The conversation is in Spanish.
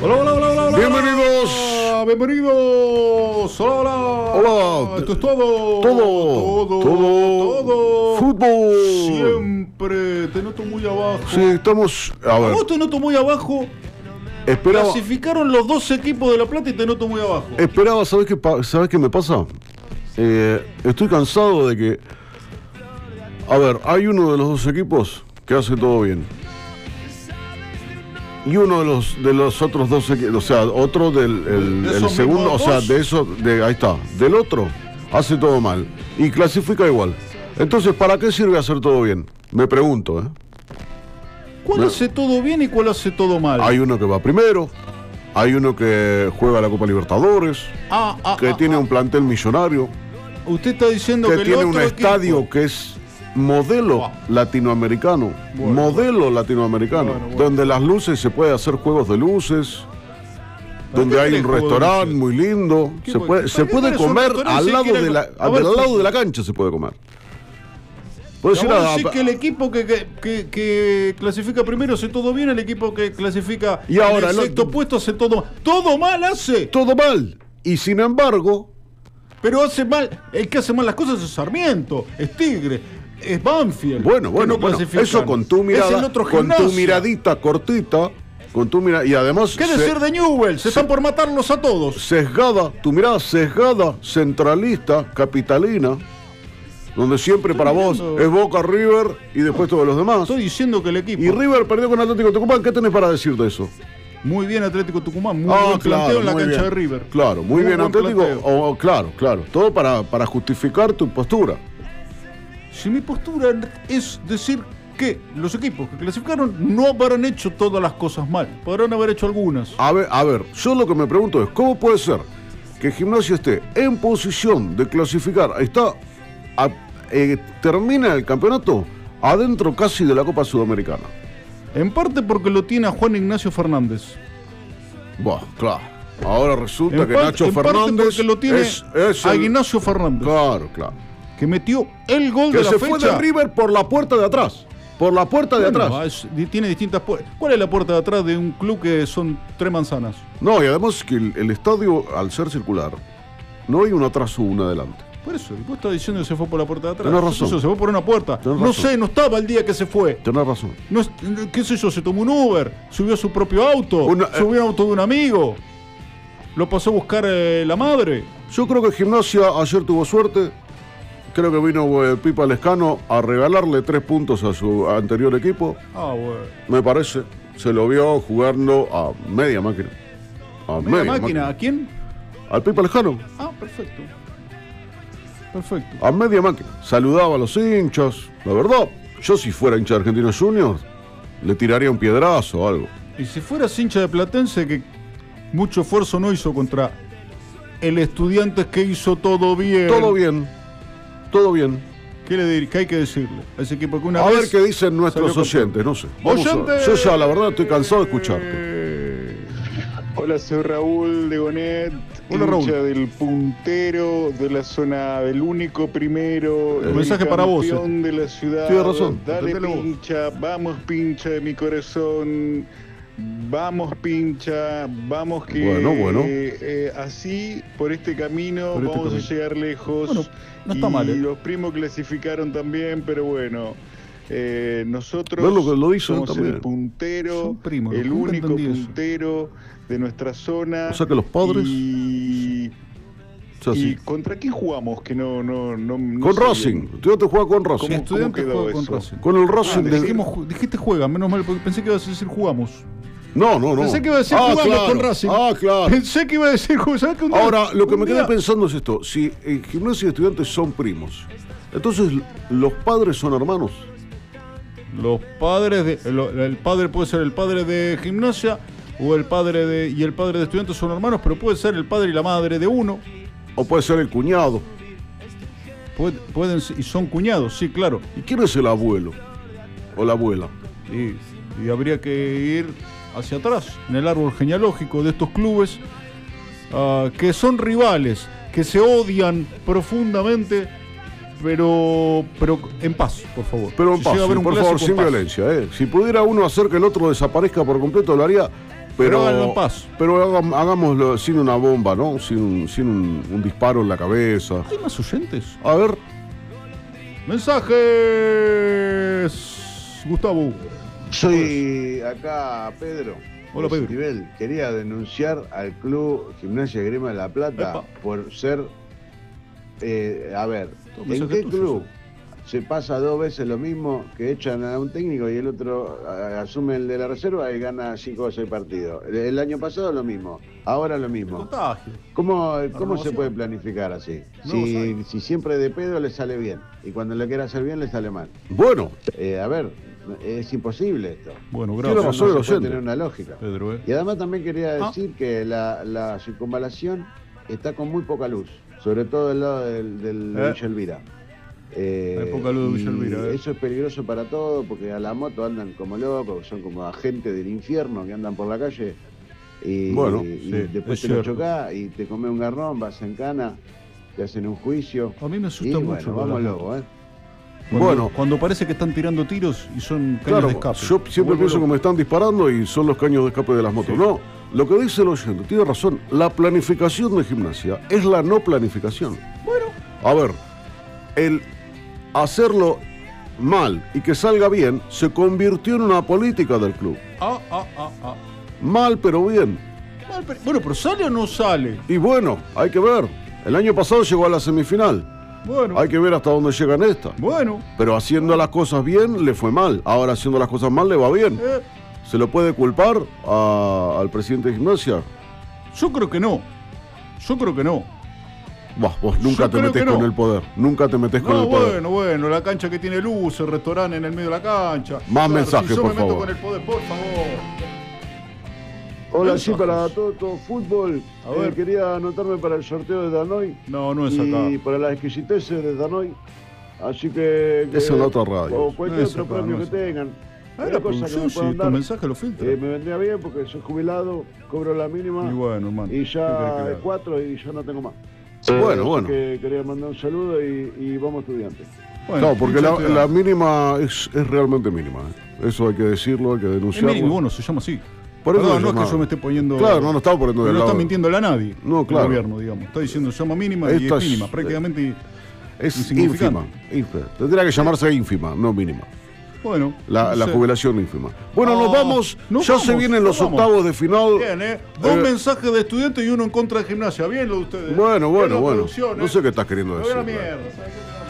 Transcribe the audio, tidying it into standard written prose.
Hola, hola, hola, hola. Bienvenidos. Bienvenidos. Hola, hola. Hola. Esto es todo. Todo. Fútbol. Siempre te noto muy abajo. Sí, estamos. A ver. Vos te noto muy abajo. Esperaba. Clasificaron los dos equipos de La Plata y te noto muy abajo. Esperaba, ¿sabes qué me pasa? Estoy cansado de que. A ver, hay uno de los dos equipos que hace todo bien. Y uno de los otros dos equipos, o sea, otro el segundo, o sea, ahí está, del otro hace todo mal y clasifica igual. Entonces, ¿para qué sirve hacer todo bien? Me pregunto, ¿eh? ¿Cuál hace todo bien y cuál hace todo mal? Hay uno que va primero, hay uno que juega la Copa Libertadores, que tiene un plantel millonario. Usted está diciendo que tiene el un otro estadio equipo... que es modelo latinoamericano, Bueno. donde las luces se puede hacer juegos de luces, donde hay un restaurante muy lindo, se puede comer al lado de la cancha, se puede comer. Puedes ir decir que el equipo que clasifica primero hace todo bien, el equipo que clasifica y ahora en el sexto puesto hace todo mal hace. Todo mal. Y sin embargo, pero hace mal, el que hace mal las cosas es Sarmiento, es Tigre, es Banfield. Bueno, eso con tu mirada, con tu miradita cortita, y además ¿qué decir de Newell's? Se están por matarlos a todos. Sesgada, tu mirada sesgada, centralista, capitalina, donde siempre para vos es Boca, River y después todos los demás. Estoy diciendo que el equipo. Y River perdió con Atlético Tucumán, ¿qué tenés para decir de eso? Muy bien Atlético Tucumán, muy buen planteo en la cancha de River. Claro, muy bien Atlético, claro. Todo para justificar tu postura. Si mi postura es decir que los equipos que clasificaron no habrán hecho todas las cosas mal, podrán haber hecho algunas. A ver, yo lo que me pregunto es, ¿cómo puede ser que Gimnasia esté en posición de clasificar, termina el campeonato adentro casi de la Copa Sudamericana? En parte porque lo tiene a Juan Ignacio Fernández. Bueno, claro. Ahora resulta que Nacho Fernández porque lo tiene a Ignacio Fernández. Claro. Que metió el gol que de la fecha. Que se fue de River por la puerta de atrás. Tiene distintas puertas. ¿Cuál es la puerta de atrás de un club que son 3 manzanas? No, y además que el estadio, al ser circular, no hay una atrás o una adelante. Por eso, vos estás diciendo que se fue por la puerta de atrás. Tenés razón. Eso, se fue por una puerta. No sé, no estaba el día que se fue. Tenés razón. No, qué sé yo, se tomó un Uber, subió su propio auto, subió un auto de un amigo, lo pasó a buscar la madre. Yo creo que Gimnasia ayer tuvo suerte. Creo que vino Pipa Lescano a regalarle 3 puntos a su anterior equipo. Bueno. Me parece. Se lo vio jugando a media máquina. ¿Media máquina? ¿A quién? Al Pipa Lescano. Perfecto. A media máquina. Saludaba a los hinchas. La verdad, yo si fuera hincha de Argentinos Juniors, le tiraría un piedrazo o algo. Y si fueras hincha de Platense, que mucho esfuerzo no hizo contra el Estudiantes, que hizo todo bien. Todo bien. ¿Qué hay que decirle a ese equipo? Que a ver qué dicen nuestros oyentes, no sé. Yo ya la verdad estoy cansado de escucharte. Hola, soy Raúl de Gonet, hincha del puntero de la zona del único primero, el mensaje para vos. Campeón de la ciudad. Tienes razón. Dale pincha, vamos pincha de mi corazón. Vamos pincha, vamos que así por este camino vamos a llegar lejos. Bueno, no está mal. Los primos clasificaron también, pero bueno, nosotros somos también el puntero, el único puntero de nuestra zona. O sea que los padres. ¿Y contra quién jugamos? Que no con Racing. Estudiante juega con Racing. Estudiante juega con Racing. Con el Racing. Dijiste juega, menos mal, porque pensé que ibas a decir jugamos. No. Pensé que iba a decir jugamos con Racing. Claro. Pensé que iba a decir jugamos. Ahora, lo que me quedé pensando es esto. Si Gimnasia y Estudiantes son primos, entonces los padres son hermanos. Los padres el padre puede ser el padre de Gimnasia o el padre de Estudiantes son hermanos, pero puede ser el padre y la madre de uno. O puede ser el cuñado. Pueden y son cuñados, sí, claro. ¿Y quién es el abuelo? ¿O la abuela? Y habría que ir hacia atrás, en el árbol genealógico de estos clubes, que son rivales, que se odian profundamente, pero en paz, por favor. Pero en paz, por favor, sin violencia. Si pudiera uno hacer que el otro desaparezca por completo, lo haría Pero háganlo en paz. Pero hagámoslo sin una bomba, ¿no? Sin un disparo en la cabeza. ¿Hay más oyentes? A ver. Mensajes. Gustavo. Soy acá Pedro. Hola, Pedro. Nivel. Quería denunciar al Club Gimnasia y Esgrima de La Plata Epa. por ser... a ver, Todo ¿en mensaje qué tuyo, club se pasa 2 veces lo mismo, que echan a un técnico y el otro asume el de la reserva y gana 5 o 6 partidos? El año pasado lo mismo, ahora lo mismo. Contagio. ¿Cómo se renovación. puede planificar así? Nuevos aires. Si siempre de pedo le sale bien y cuando le quiere hacer bien le sale mal. Bueno, A ver, es imposible esto. Bueno, Tiene gracias. razón el No se puede oyente. tener una lógica. Pedro, Y además también quería decir que la circunvalación está con muy poca luz, sobre todo del lado de Villa Elvira. Hay poca luz de Villa Elvira, Eso es peligroso para todo porque a la moto andan como locos, son como agentes del infierno que andan por la calle y, Bueno, y sí, después es te lo cierto. chocás y te comes un garrón, vas en cana, te hacen un juicio. A mí me asusta Y mucho. bueno, vamos ¿verdad? locos, Cuando parece que están tirando tiros y son caños claro, de escape. yo siempre pienso que me están disparando y son los caños de escape de las motos. Sí. No, lo que dice el oyente, tiene razón. La planificación de Gimnasia es la no planificación. Bueno, A ver, el hacerlo mal y que salga bien se convirtió en una política del club. Mal pero bien. Bueno, pero ¿sale o no sale? Y bueno, hay que ver. El año pasado llegó a la semifinal. Bueno, Hay que ver hasta dónde llega en esta. bueno. Pero haciendo las cosas bien le fue mal. Ahora haciendo las cosas mal le va bien. ¿Se lo puede culpar al presidente de Gimnasia? Yo creo que no. Yo creo que no. Vos nunca Yo te creo metés que no. con el poder. Nunca te metés con No, el poder. bueno, la cancha que tiene luz, el restaurante en el medio de la cancha. Más mensajes, si yo por me meto favor. con el poder, por favor. Hola, sí, Mensajes. para todo fútbol. A ver. Quería anotarme para el sorteo de Danoy. No es Y acá. para las exquisiteces de Danoy. Así que... Es en la otra radio. O cualquier No es otro acá, premio no que es acá. tengan. Ah, la Cualquier cosa que producción, me si puedan estos dar, mensajes lo filtra. me vendría bien porque soy jubilado, cobro la mínima. Y bueno, hermano. Y ¿qué querés que le ya haga? es 4 y ya no tengo más. Bueno, Así bueno. que quería mandar un saludo y vamos estudiantes. Bueno, Claro, porque pinchate la mínima es realmente mínima. Eso hay que decirlo, hay que Es denunciarlo. mínimo, bueno, se llama así. Por eso Perdón, se no es llama- que yo me esté poniendo. Claro, no estaba poniendo Pero del no lado. está mintiéndole a nadie. No, el claro. gobierno, digamos. Está diciendo se llama mínima y Esta es es- mínima. Prácticamente. Es insignificante. ínfima. Tendría que llamarse ínfima, no mínima. Bueno. La no sé. jubilación ínfima. Bueno, nos vamos. nos Ya vamos, se vienen nos los vamos. octavos de final. Bien, Dos mensajes de estudiantes y uno en contra de Gimnasia. Bien lo de ustedes. Bueno, Bien la bueno. producción, No sé qué estás queriendo Me voy a decir. la mierda. ¿sabes qué?